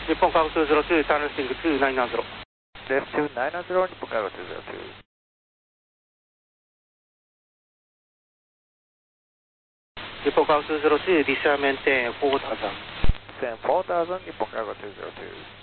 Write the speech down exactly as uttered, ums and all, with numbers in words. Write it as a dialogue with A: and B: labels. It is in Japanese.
A: 日本カーゴにひゃくに、ターンレスティングにひゃくきゅうじゅう。
B: Left two nine zero, 日本カーゴにひゃくに。
A: 日本カーゴにひゃくに、ディシャーメンテンよんせん。
B: Send four thousand, 日本カーゴにひゃくに。